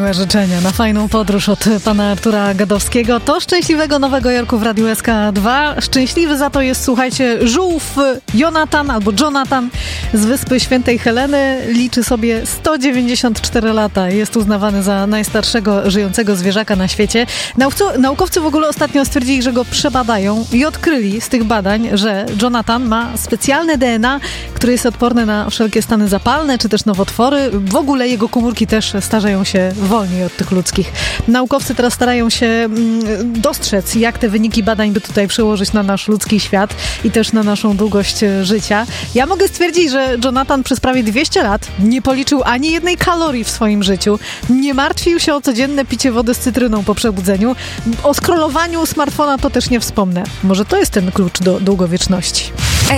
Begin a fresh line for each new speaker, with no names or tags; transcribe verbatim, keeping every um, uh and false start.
miłe życzenia na fajną podróż od pana Artura Gadowskiego. To szczęśliwego Nowego Jorku w Radiu S K dwa. Szczęśliwy za to jest, słuchajcie, żółw Jonatan albo Jonathan z Wyspy Świętej Heleny. Liczy sobie sto dziewięćdziesiąt cztery lata. Jest uznawany za najstarszego żyjącego zwierzaka na świecie. Naukowcy, naukowcy w ogóle ostatnio stwierdzili, że go przebadają i odkryli z tych badań, że Jonathan ma specjalne D N A, które jest odporne na wszelkie stany zapalne czy też nowotwory. W ogóle jego komórki też starzeją się wolniej od tych ludzkich. Naukowcy teraz starają się mm, dostrzec, jak te wyniki badań by tutaj przełożyć na nasz ludzki świat i też na naszą długość życia. Ja mogę stwierdzić, że Jonathan przez prawie dwieście lat nie policzył ani jednej kalorii w swoim życiu, nie martwił się o codzienne picie wody z cytryną po przebudzeniu. O scrollowaniu smartfona to też nie wspomnę. Może to jest ten klucz do długowieczności.